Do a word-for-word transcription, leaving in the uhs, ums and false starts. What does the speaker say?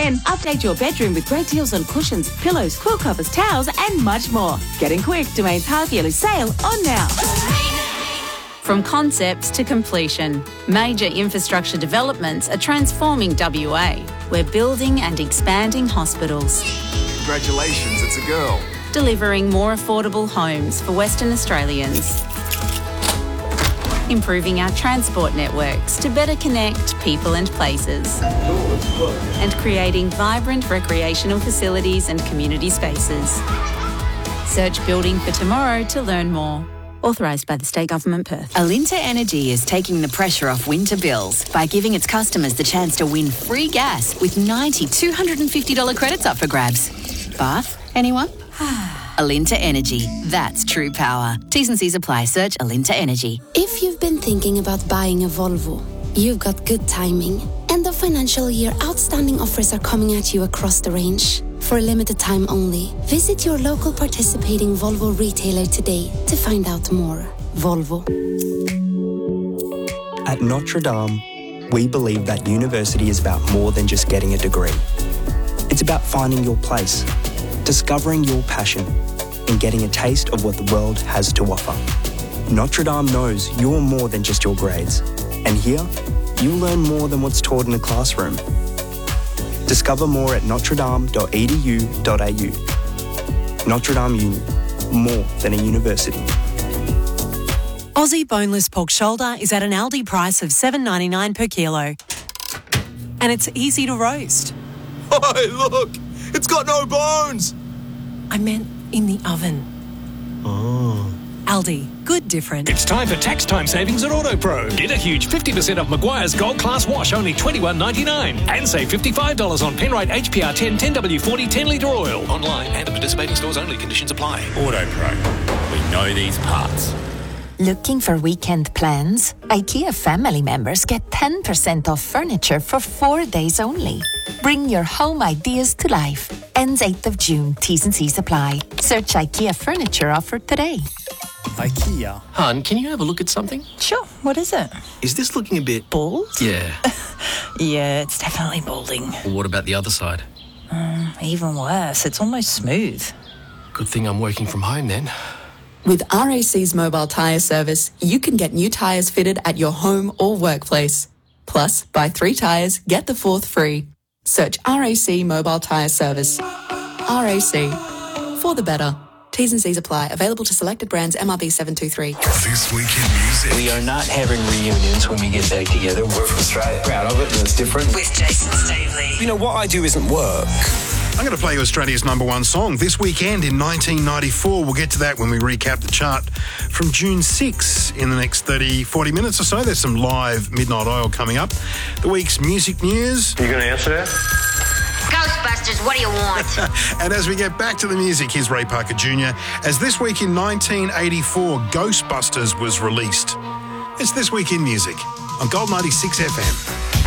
Then update your bedroom with great deals on cushions, pillows, quilt covers, towels and much more. Getting quick, Domain's half-yearly sale on now. From concepts to completion, major infrastructure developments are transforming W A. We're building and expanding hospitals. Congratulations, it's a girl. Delivering more affordable homes for Western Australians. Improving our transport networks to better connect people and places. And creating vibrant recreational facilities and community spaces. Search Building for Tomorrow to learn more. Authorised by the State Government, Perth. Alinta Energy is taking the pressure off winter bills by giving its customers the chance to win free gas with ninety two hundred fifty dollars credits up for grabs. Bath, anyone? Alinta Energy. That's true power. T's and C's apply. Search Alinta Energy. If you've been thinking about buying a Volvo, you've got good timing. End of financial year outstanding offers are coming at you across the range. For a limited time only, visit your local participating Volvo retailer today to find out more. Volvo. At Notre Dame, we believe that university is about more than just getting a degree. It's about finding your place, discovering your passion, and getting a taste of what the world has to offer. Notre Dame knows you're more than just your grades, and here, you'll learn more than what's taught in a classroom. Discover more at notre dame dot e d u dot a u. Notre Dame Uni, more than a university. Aussie boneless pork shoulder is at an Aldi price of seven dollars ninety-nine per kilo. And it's easy to roast. Oh, look! It's got no bones! I meant in the oven. Oh. Aldi, good different. It's time for tax time savings at AutoPro. Get a huge fifty percent off Maguire's Gold Class Wash, only twenty-one ninety-nine. And save fifty-five dollars on Penrite H P R ten ten W forty ten litre oil. Online and at participating stores only. Conditions apply. AutoPro. We know these parts. Looking for weekend plans? IKEA family members get ten percent off furniture for four days only. Bring your home ideas to life. Ends eighth of June. T's and C's apply. Search IKEA furniture offer today. IKEA. Hun, can you have a look at something? Sure. What is it? Is this looking a bit... Bald? Yeah. Yeah, it's definitely balding. Well, what about the other side? Um, even worse. It's almost smooth. Good thing I'm working from home then. With R A C's mobile tyre service, you can get new tyres fitted at your home or workplace. Plus, buy three tyres, get the fourth free. Search R A C Mobile Tyre Service. R A C. For the better. T's and C's apply. Available to selected brands. M R B seven two three. This Week in Music. We are not having reunions when we get back together. We're from Australia. Proud of it, and it's different. With Jason Stavely. You know, what I do isn't work. I'm going to play you Australia's number one song, This Weekend in nineteen ninety-four. We'll get to that when we recap the chart from June sixth in the next thirty, forty minutes or so. There's some live Midnight Oil coming up. The week's music news. You going to answer that? Ghostbusters, what do you want? And as we get back to the music, here's Ray Parker Junior As This Week in nineteen eighty-four, Ghostbusters was released. It's This Week in Music on Gold ninety-six F M.